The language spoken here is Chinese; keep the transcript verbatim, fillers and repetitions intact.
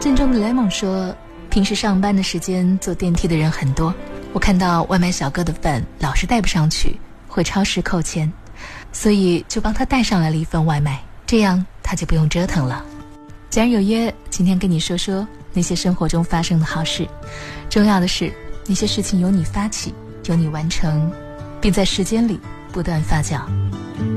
镇中的 Lemon 说，平时上班的时间坐电梯的人很多，我看到外卖小哥的饭老是带不上去，会超时扣钱，所以就帮他带上来了一份外卖，这样他就不用折腾了。既然有约，今天跟你说说那些生活中发生的好事，重要的是那些事情由你发起，由你完成，并在时间里不断发酵。